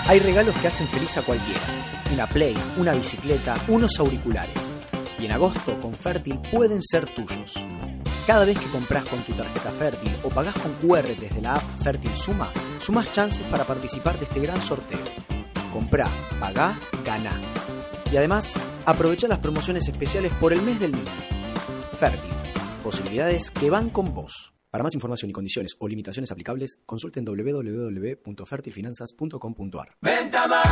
Hay regalos que hacen feliz a cualquiera. Una Play, una bicicleta, unos auriculares. Y en agosto, con Fértil, pueden ser tuyos. Cada vez que compras con tu tarjeta Fértil o pagás con QR desde la app Fértil Suma, sumás chances para participar de este gran sorteo. Comprá, pagá, ganá. Y además, aprovecha las promociones especiales por el mes del niño. Fértil. Posibilidades que van con vos. Para más información y condiciones o limitaciones aplicables, consulten www.fertilfinanzas.com.ar.